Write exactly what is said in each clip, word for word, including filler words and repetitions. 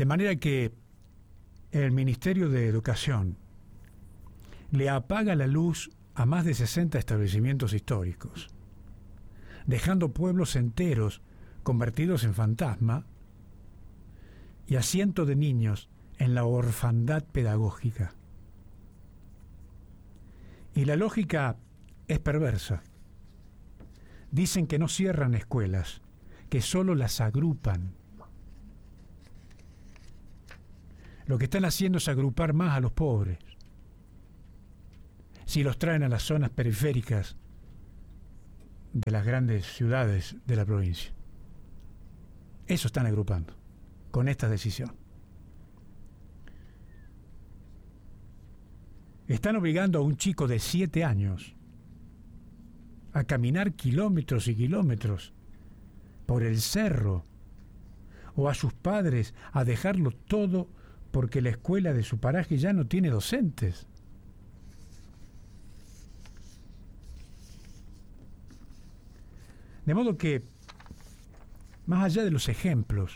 De manera que el Ministerio de Educación le apaga la luz a más de sesenta establecimientos históricos, dejando pueblos enteros convertidos en fantasma y a cientos de niños en la orfandad pedagógica. Y la lógica es perversa. Dicen que no cierran escuelas, que solo las agrupan. Lo que están haciendo es agrupar más a los pobres. Si los traen a las zonas periféricas de las grandes ciudades de la provincia. Eso están agrupando con esta decisión. Están obligando a un chico de siete años a caminar kilómetros y kilómetros por el cerro, o a sus padres a dejarlo todo porque la escuela de su paraje ya no tiene docentes. De modo que, más allá de los ejemplos,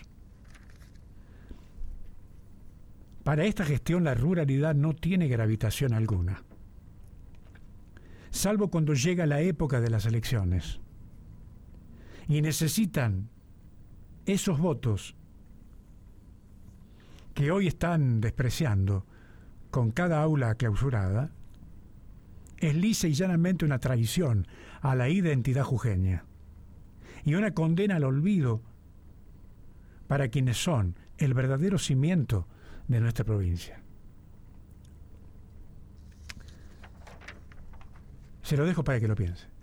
para esta gestión la ruralidad no tiene gravitación alguna, salvo cuando llega la época de las elecciones y necesitan esos votos que hoy están despreciando con cada aula clausurada. Es lisa y llanamente una traición a la identidad jujeña y una condena al olvido para quienes son el verdadero cimiento de nuestra provincia. Se lo dejo para que lo piense.